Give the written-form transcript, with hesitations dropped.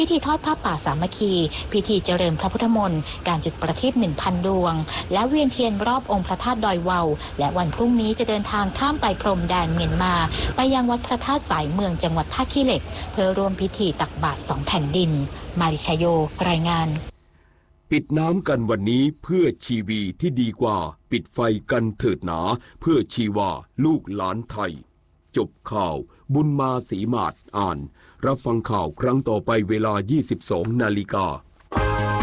พิธีทอดผ้าป่าสามัคคีพิธีเจริญพระพุทธมนต์การจุดประทีป 1,000 ดวงและเวียนเทียนรอบองค์พระธาตุดอยวาวและวันพรุ่งนี้จะเดินทางข้ามไปพรมแดนเมียนมาไปยังวัดพระธาตุสายเมืองจังหวัดท่าขี้เหล็กเพื่อร่วมพิธีตักบาตร2 แผ่นดินมาริชโยรายงานปิดน้ำกันวันนี้เพื่อชีวีที่ดีกว่าปิดไฟกันเถิดหนาเพื่อชีวาลูกหลานไทยจบข่าวบุญมาศรีมาศอ่านรับฟังข่าวครั้งต่อไปเวลา 22 นาฬิกา